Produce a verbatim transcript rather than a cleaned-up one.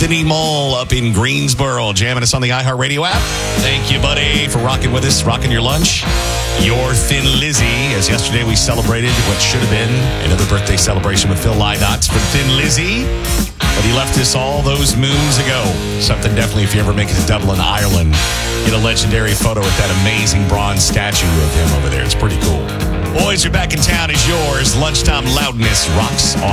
Anthony Mole up in Greensboro, jamming us on the iHeartRadio app. Thank you, buddy, for rocking with us, rocking your lunch. Your Thin Lizzy, as yesterday we celebrated what should have been another birthday celebration with Phil Lynox for Thin Lizzy. But he left us all those moons ago. Something definitely, if you ever make it to Dublin, Ireland, get a legendary photo with that amazing bronze statue of him over there. It's pretty cool. Boys, you're back in town is yours. Lunchtime Loudness rocks on.